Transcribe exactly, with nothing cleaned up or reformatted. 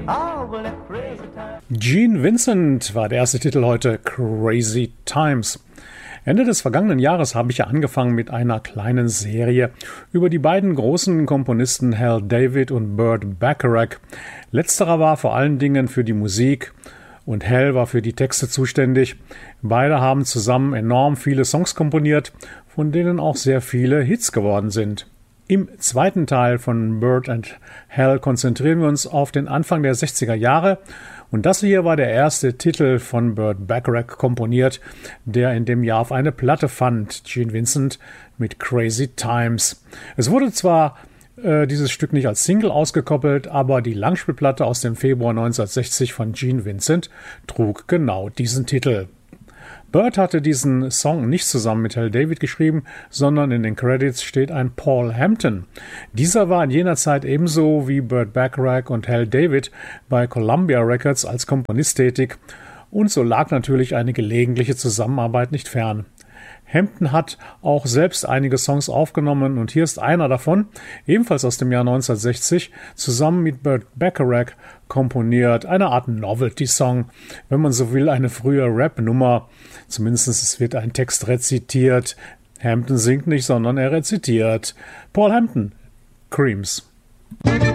Gene Vincent war der erste Titel heute, Crazy Times. Ende des vergangenen Jahres habe ich ja angefangen mit einer kleinen Serie über die beiden großen Komponisten Hal David und Burt Bacharach. Letzterer war vor allen Dingen für die Musik und Hal war für die Texte zuständig. Beide haben zusammen enorm viele Songs komponiert, von denen auch sehr viele Hits geworden sind. Im zweiten Teil von Burt and Hal konzentrieren wir uns auf den Anfang der sechziger Jahre. Und das hier war der erste Titel von Burt Bacharach komponiert, der in dem Jahr auf eine Platte fand, Gene Vincent mit Crazy Times. Es wurde zwar äh, dieses Stück nicht als Single ausgekoppelt, aber die Langspielplatte aus dem Februar neunzehnhundertsechzig von Gene Vincent trug genau diesen Titel. Burt hatte diesen Song nicht zusammen mit Hal David geschrieben, sondern in den Credits steht ein Paul Hampton. Dieser war in jener Zeit ebenso wie Burt Bacharach und Hal David bei Columbia Records als Komponist tätig und so lag natürlich eine gelegentliche Zusammenarbeit nicht fern. Hampton hat auch selbst einige Songs aufgenommen und hier ist einer davon, ebenfalls aus dem Jahr neunzehnhundertsechzig, zusammen mit Burt Bacharach komponiert, eine Art Novelty-Song, wenn man so will, eine frühe Rap-Nummer, zumindest es wird ein Text rezitiert. Hampton singt nicht, sondern er rezitiert. Paul Hampton, Creams.